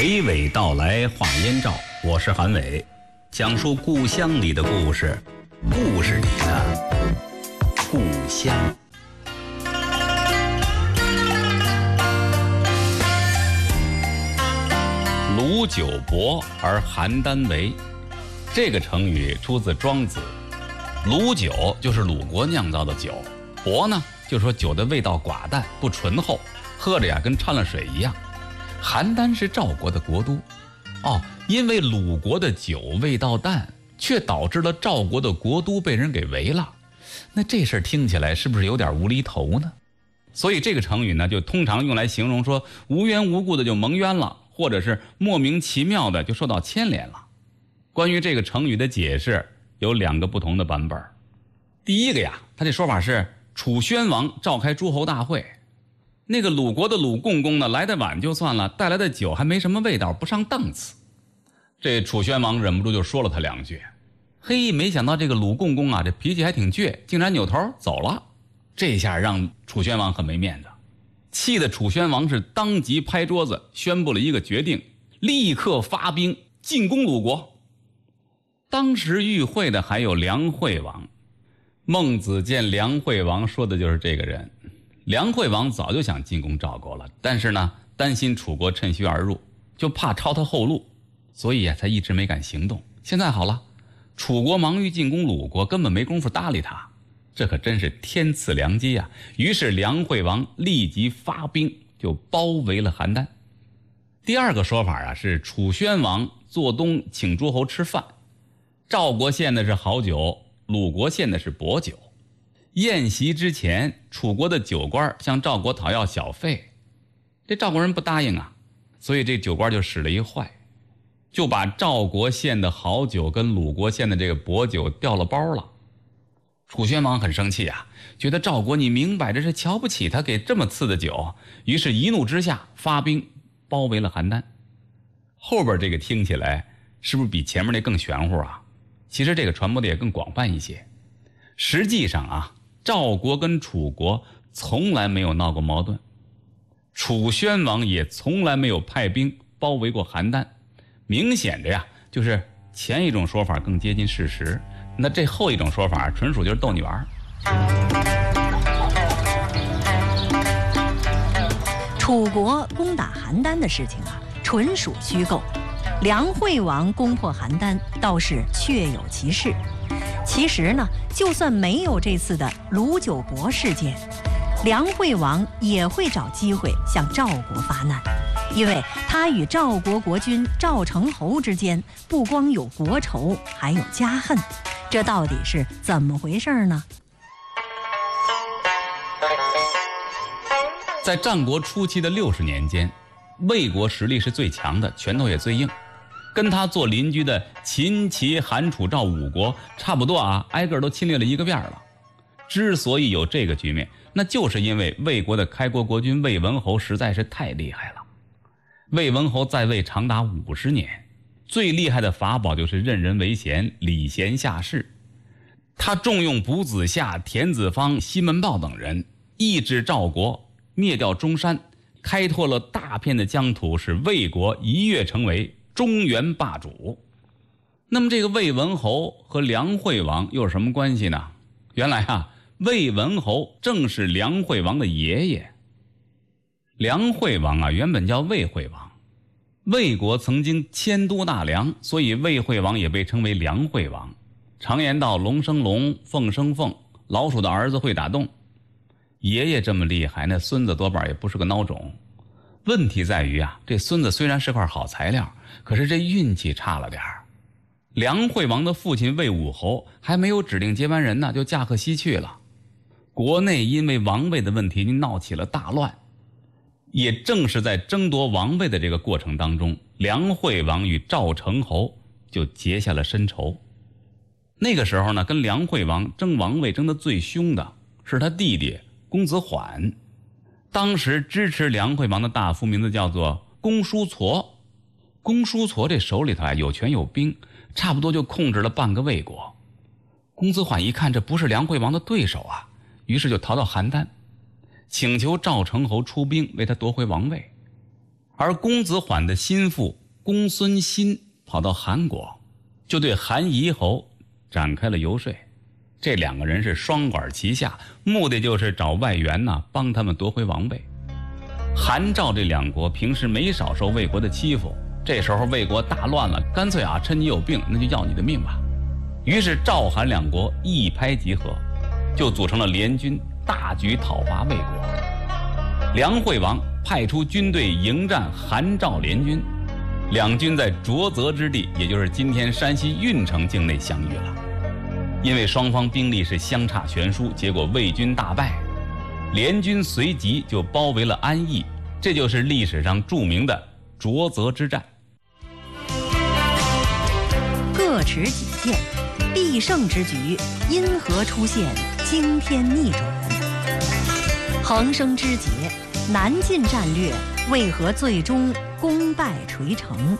娓娓道来话燕赵，我是韩伟，讲述故乡里的故事，故事里的故乡。鲁酒薄而邯郸为，这个成语出自庄子。鲁酒就是鲁国酿造的酒，薄呢就是说酒的味道寡淡不醇厚，喝着呀跟掺了水一样。邯郸是赵国的国都，因为鲁国的酒味道淡，却导致了赵国的国都被人给围了。那这事儿听起来是不是有点无厘头呢？所以这个成语呢，就通常用来形容说无缘无故的就蒙冤了，或者是莫名其妙的就受到牵连了。关于这个成语的解释有两个不同的版本。第一个呀，他这说法是楚宣王召开诸侯大会，那个鲁国的鲁共公呢来得晚就算了，带来的酒还没什么味道，不上档次。这楚宣王忍不住就说了他两句，嘿，没想到这个鲁共公啊，这脾气还挺倔，竟然扭头走了。这下让楚宣王很没面子，气得楚宣王是当即拍桌子宣布了一个决定，立刻发兵进攻鲁国。当时与会的还有梁惠王，孟子见梁惠王说的就是这个人。梁惠王早就想进攻赵国了，但是呢担心楚国趁虚而入，就怕抄他后路，所以他一直没敢行动。现在好了，楚国忙于进攻鲁国，根本没工夫搭理他，这可真是天赐良机啊！于是梁惠王立即发兵，就包围了邯郸。第二个说法啊，是楚宣王做东请诸侯吃饭，赵国献的是好酒，鲁国献的是薄酒。宴席之前，楚国的酒官向赵国讨要小费，这赵国人不答应啊，所以这酒官就使了一坏，就把赵国献的好酒跟鲁国献的这个薄酒调了包了。楚宣王很生气啊，觉得赵国你明摆着是瞧不起他给这么次的酒，于是一怒之下发兵包围了邯郸。后边这个听起来是不是比前面那更玄乎啊？其实这个传播的也更广泛一些。实际上啊，赵国跟楚国从来没有闹过矛盾，楚宣王也从来没有派兵包围过邯郸。明显的呀，就是前一种说法更接近事实，那这后一种说法纯属就是逗你玩。 楚国攻打邯郸的事情啊，纯属虚构。梁惠王攻破邯郸倒是确有其事。其实呢，就算没有这次的鲁酒薄事件，梁惠王也会找机会向赵国发难，因为他与赵国国君赵成侯之间不光有国仇，还有家恨。这到底是怎么回事呢？ 在战国初期的60年间，魏国实力是最强的，拳头也最硬，跟他做邻居的秦、齐、韩、楚、赵5国差不多啊，挨个都侵略了一个遍了。之所以有这个局面，那就是因为魏国的开国国君魏文侯实在是太厉害了。魏文侯在位长达50年，最厉害的法宝就是任人唯贤，礼贤下士。他重用卜子夏、田子方、西门豹等人，抑制赵国，灭掉中山，开拓了大片的疆土，使魏国一跃成为中原霸主。那么这个魏文侯和梁惠王又是什么关系呢？原来啊，魏文侯正是梁惠王的爷爷。梁惠王啊，原本叫魏惠王，魏国曾经迁都大梁，所以魏惠王也被称为梁惠王。常言道，龙生龙，凤生凤，老鼠的儿子会打洞。爷爷这么厉害，那孙子多半也不是个孬种。问题在于啊，这孙子虽然是块好材料，可是这运气差了点儿。梁惠王的父亲魏武侯还没有指定接班人呢，就驾鹤西去了。国内因为王位的问题闹起了大乱。也正是在争夺王位的这个过程当中，梁惠王与赵成侯就结下了深仇。那个时候呢，跟梁惠王争王位争得最凶的是他弟弟公子缓。当时支持梁惠王的大夫名字叫做公叔痤。公叔痤这手里头啊有权有兵，差不多就控制了半个魏国。公子缓一看这不是梁惠王的对手啊，于是就逃到邯郸，请求赵成侯出兵为他夺回王位。 而公子缓的心腹公孙欣跑到韩国，就对韩夷侯展开了游说。这2个人是双管齐下，目的就是找外援帮他们夺回王位。韩赵这2国平时没少受魏国的欺负，这时候魏国大乱了，干脆趁你有病，那就要你的命吧。于是赵韩2国一拍即合，就组成了联军，大举讨伐魏国。梁惠王派出军队迎战韩赵联军，两军在浊泽之地，也就是今天山西运城境内相遇了。因为双方兵力是相差悬殊，结果魏军大败，联军随即就包围了安邑，这就是历史上著名的浊泽之战。 各持己见，必胜之局因何出现惊天逆转？横生枝节，南进战略为何最终功败垂成？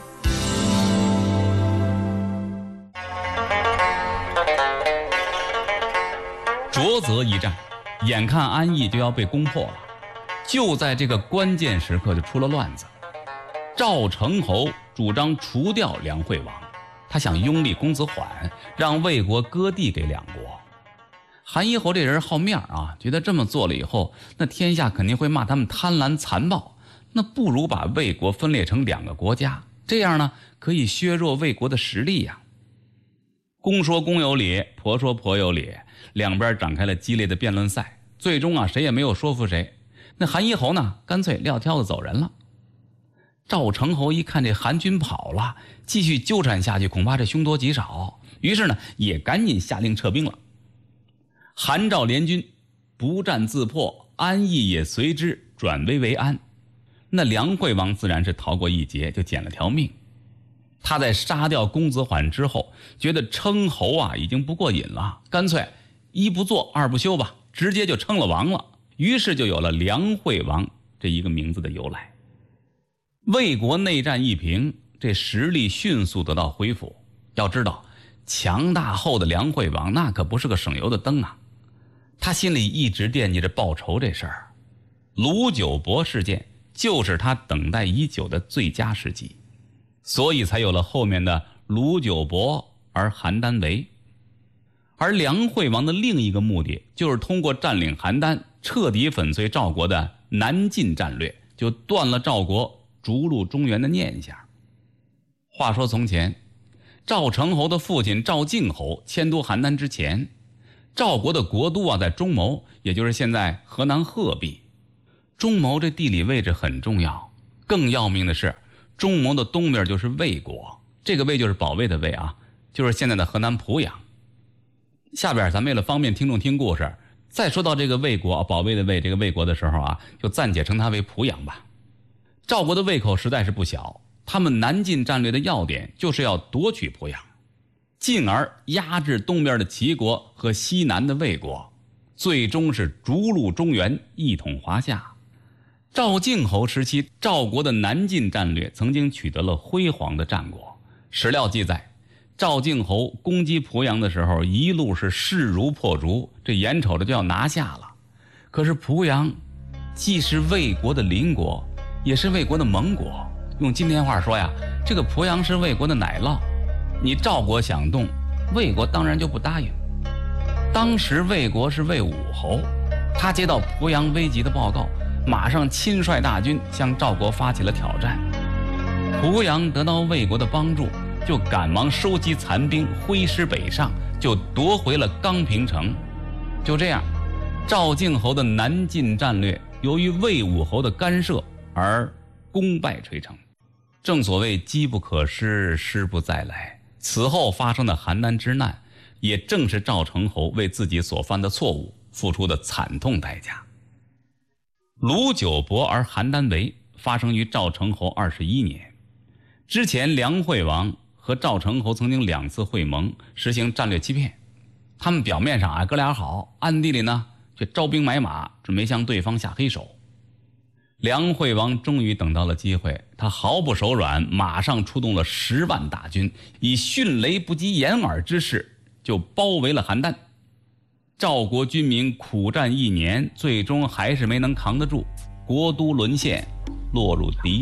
浊泽一战，眼看安邑就要被攻破了，就在这个关键时刻就出了乱子。赵成侯主张除掉梁惠王，他想拥立公子缓，让魏国割地给两国。韩夷侯这人好面觉得这么做了以后，那天下肯定会骂他们贪婪残暴，那不如把魏国分裂成2个国家，这样呢可以削弱魏国的实力呀。公说公有理，婆说婆有理，两边展开了激烈的辩论赛，最终谁也没有说服谁。那韩夷侯呢，干脆撂挑子走人了。赵成侯一看这韩军跑了，继续纠缠下去恐怕这凶多吉少，于是呢也赶紧下令撤兵了。韩赵联军不战自破，安邑也随之转危为安。那梁惠王自然是逃过一劫，就捡了条命。他在杀掉公子缓之后，觉得称侯已经不过瘾了，干脆一不做二不休吧，直接就称了王了。于是就有了梁惠王这一个名字的由来。魏国内战一平，这实力迅速得到恢复。要知道强大后的梁惠王那可不是个省油的灯他心里一直惦记着报仇这事儿。卢九伯事件就是他等待已久的最佳时机，所以才有了后面的卢九伯而邯郸为。而梁惠王的另一个目的就是通过占领邯郸，彻底粉碎赵国的南进战略，就断了赵国逐鹿中原的念想。话说从前，赵成侯的父亲赵敬侯迁都邯郸之前，赵国的国都在中牟，也就是现在河南鹤壁。中牟这地理位置很重要，更要命的是中牟的东边就是魏国，这个魏就是保卫的魏就是现在的河南濮阳。下边咱为了方便听众听故事，再说到这个魏国保卫的魏这个魏国的时候就暂且称它为濮阳吧。赵国的胃口实在是不小，他们南进战略的要点就是要夺取濮阳，进而压制东边的齐国和西南的魏国，最终是逐鹿中原，一统华夏。赵敬侯时期，赵国的南进战略曾经取得了辉煌的战果。史料记载，赵敬侯攻击濮阳的时候，一路是势如破竹，这眼瞅着就要拿下了。可是濮阳既是魏国的邻国，也是魏国的盟国，用今天话说这个濮阳是魏国的奶酪，你赵国想动，魏国当然就不答应。当时魏国是魏武侯，他接到濮阳危急的报告，马上亲率大军向赵国发起了挑战。濮阳得到魏国的帮助，就赶忙收集残兵，挥师北上，就夺回了刚平城。就这样，赵敬侯的南进战略由于魏武侯的干涉而功败垂成。正所谓机不可失，失不再来。此后发生的邯郸之难，也正是赵成侯为自己所犯的错误付出的惨痛代价。卢九伯而邯郸为发生于赵成侯21年。之前梁惠王和赵成侯曾经2次会盟，实行战略欺骗。他们表面上哥俩好，暗地里呢却招兵买马，准备向对方下黑手。梁惠王终于等到了机会，他毫不手软，马上出动了10万大军，以迅雷不及掩耳之势就包围了邯郸。赵国军民苦战1年，最终还是没能扛得住，国都沦陷，落入敌手。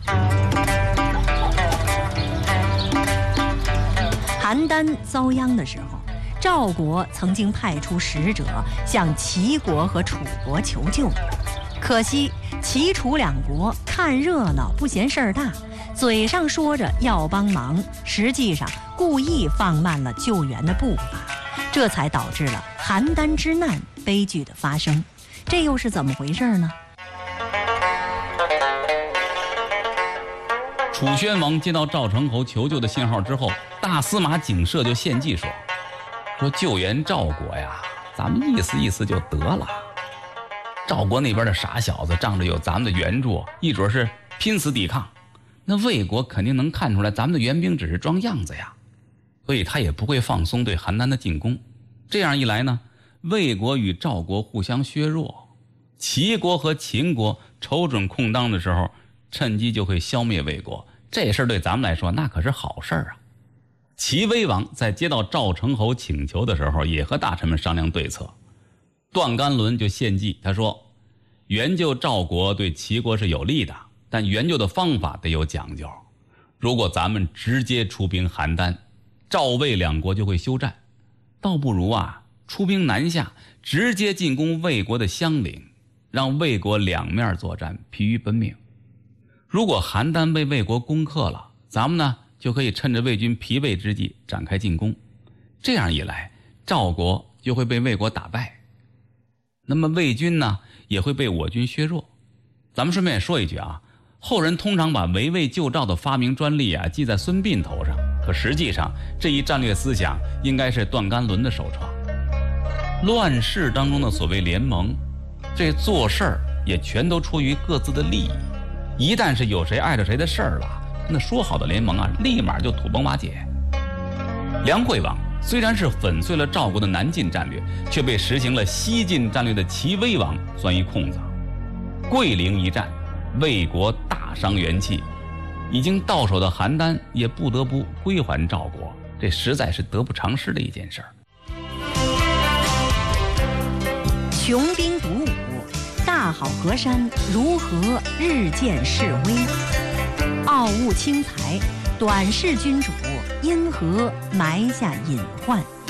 邯郸遭殃的时候，赵国曾经派出使者向齐国和楚国求救，可惜齐楚两国看热闹不嫌事儿大，嘴上说着要帮忙，实际上故意放慢了救援的步伐，这才导致了邯郸之难悲剧的发生。这又是怎么回事呢？ 楚宣王接到赵成侯求救的信号之后，大司马景射就献计说救援赵国呀，咱们意思意思就得了。赵国那边的傻小子仗着有咱们的援助，一准是拼死抵抗，那魏国肯定能看出来咱们的援兵只是装样子呀，所以他也不会放松对邯郸的进攻。这样一来呢，魏国与赵国互相削弱，齐国和秦国瞅准空当的时候，趁机就会消灭魏国。这事儿对咱们来说那可是好事儿啊。齐威王在接到赵成侯请求的时候，也和大臣们商量对策。段干伦就献计，他说援救赵国对齐国是有利的，但援救的方法得有讲究。如果咱们直接出兵邯郸，赵魏两国就会休战，倒不如出兵南下，直接进攻魏国的襄陵，让魏国两面作战，疲于奔命。如果邯郸被魏国攻克了，咱们呢就可以趁着魏军疲惫之际展开进攻，这样一来，赵国就会被魏国打败，那么魏军呢也会被我军削弱。咱们顺便也说一句后人通常把围魏救赵的发明专利记在孙膑头上，可实际上这一战略思想应该是段干伦的首创。乱世当中的所谓联盟，这做事儿也全都出于各自的利益，一旦是有谁碍着谁的事儿了，那说好的联盟立马就土崩瓦解。梁惠王虽然是粉碎了赵国的南进战略，却被实行了西进战略的齐威王钻一空子。桂陵一战，魏国大伤元气，已经到手的邯郸也不得不归还赵国，这实在是得不偿失的一件事儿。 穷兵黩武，大好河山如何日渐式微？傲物轻财，短视君主，因何埋下隐患？